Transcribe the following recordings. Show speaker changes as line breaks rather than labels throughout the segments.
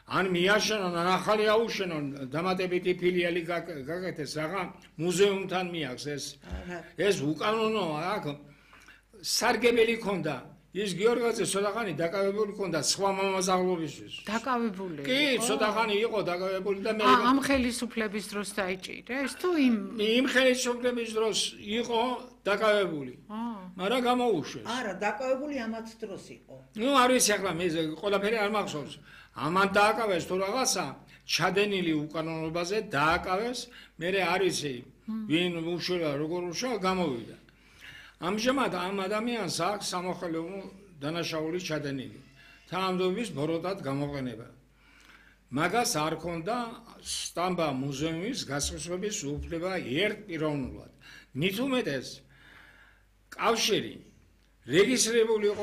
ან მიაშენონ, ან ახალი აუშენონ, დამატებითი ფილიალი გაკეთეს, რაღა მუზეუმთან მიაქვს ეს უკანონოა, აქ სარგებელი ქონდა. ის გიორგაძე ცოტახანი დაკავებული ქონდა სხვა მამაზაღლობისთვის.
დაკავებული?
კი, ცოტახანი იყო დაკავებული და მე
ამ ხელისუფლების დროს დაიჭირეს თუ
იმ ხელისუფლების დროს იყო დაკავებული. მაგრამ გამოუშვეს.
არა, დაკავებული ამათ დროს იყო.
ნუ არ ვიცი ახლა მე ყველაფერი არ მახსოვს. ამან დააკავეს თუ რაღაცა ჩადენილი უკანონობაზე დააკავეს, მე არ ვიცი ვინ უშველა როგორ უშვა გამოვიდა. ამჟამად ამ ადამიანს აქვს სამოხელეო დანაშაული ჩადენილი. თანამდებობის ბოროტად გამოყენება. მაგას არ ქონდა სტამბა მუზეუმის გასაშვების უფლება ერთპიროვნულად. მით უმეტეს კავშირი რეგისტრირებული იყო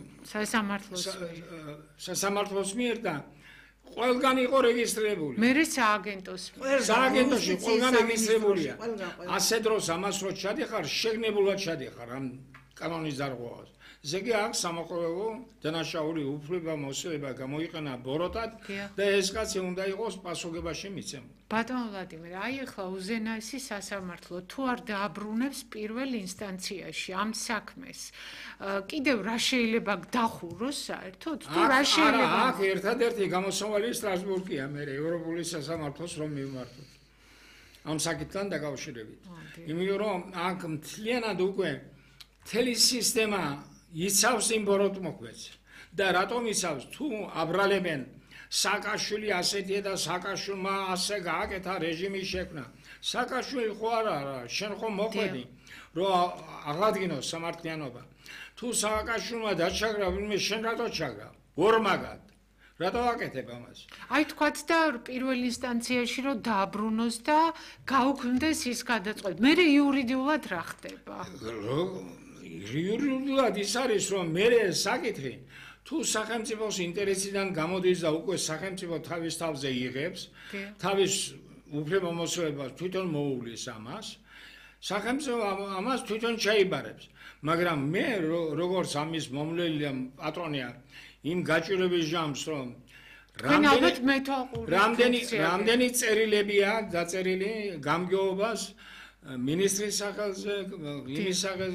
სასამართლოს მიერ და ყველგან იყო რეგისტრირებული.
მე სააგენტოს
სააგენტოში ყველგან რეგისტრირებულია. ასე დროს ამას რო ჩადიხარ, შეგნებულად ჩადიხარ ამ კანონის დარღვევას. ესე იგი აქ სამოხელეო დანაშაული უფლება მოსილება გამოიყენა ბოროტად და ეს კაცი უნდა იყოს პასუხებაში მიცემული.
ბატონ ვლადიმერ, აი ახლა უზენაესი სასამართლო თუ არ დააბრუნებს პირველ ინსტანციაში ამ საქმეს, კიდევ რა შეიძლება დახუროს საერთოდ? თუ რა შეიძლება?
აქ ერთადერთი გამოსავალი სტრასბურგია, მე ევროპული სასამართლოს რომ მივმართოთ. ამ საკითხთან დაკავშირებით. იმიტომ რომ აქ მთლიანად უკვე მთელი სისტემა იცავს იმ ბოროტმოქმედს და რატომ იცავს თუ აბრალებენ სააკაშვილი ასეთია და სააკაშვილმა ასე გააკეთა რეჟიმის შექმნა. სააკაშვილი ხო არა, შენ ხო მოყვედი რომ აღადგინოს სამართლიანობა. თუ სააკაშვილმა დაჩაგრა, ვინმე შენ რატო ჩაგრა? ორმაგად. რატო აკეთებ ამას?
აი თქვათ და პირველ ინსტანციაში რომ დააბრუნოს და გაუქმდეს ის გადაწყვეტა. მე იურიდიულად რა ხდება?
იურიდიულად ის არის რომ მე საკითხი თუ სახელმწიფოს ინტერესიდან გამოდის და უკვე სახელმწიფო თავის თავზე იღებს, თავის უფლებამოსილებას თვითონ მოუვლის ამას, სახელმწიფო ამას თვითონ ჩაიბარებს. მაგრამ მე როგორც ამის მომვლელია პატრონია იმ გაჭირების ჟამს რომ რამდენი წერილებია დაწერილი გამგეობას მინისტრის სახელზე, იმის სახელზე